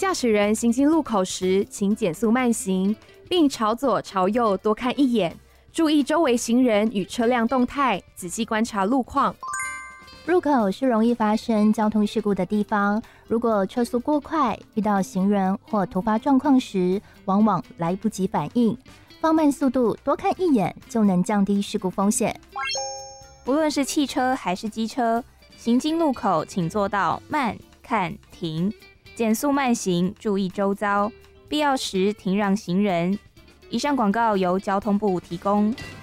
驾驶人行经路口时，请减速慢行，并朝左朝右多看一眼，注意周围行人与车辆动态，仔细观察路况。 入口是容易发生交通事故的地方，如果车速过快，遇到行人或突发状况时，往往来不及反应。放慢速度，多看一眼，就能降低事故风险。 不论是汽车还是机车，行经路口请做到慢、看、停，减速慢行，注意周遭，必要时停让行人。以上广告由交通部提供。